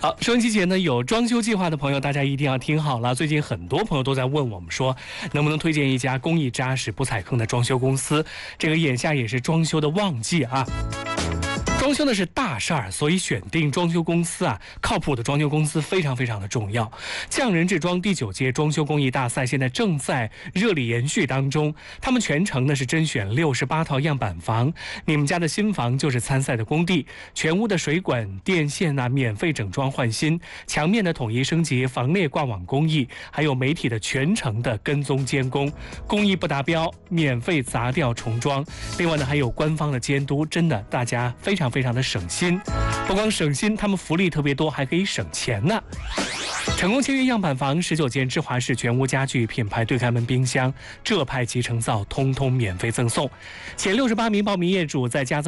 好，收音机前呢有装修计划的朋友，大家一定要听好了。最近很多朋友都在问我们说，能不能推荐一家工艺扎实、不踩坑的装修公司？这个眼下也是装修的旺季啊。装修呢是大事儿，所以选定装修公司啊，靠谱的装修公司非常非常的重要。匠人制装第9届装修工艺大赛现在正在热力延续当中，他们全程呢是甄选68套样板房，你们家的新房就是参赛的工地，全屋的水管、电线啊免费整装换新，墙面的统一升级，防裂挂网工艺，还有媒体的全程的跟踪监工，工艺不达标免费砸掉重装。另外呢还有官方的监督，真的大家非常的省心，不光省心，他们福利特别多，还可以省钱呢。成功签约样板房19间芝华士全屋家具品牌对开门冰箱，浙派集成灶通通免费赠送，前68名报名业主在家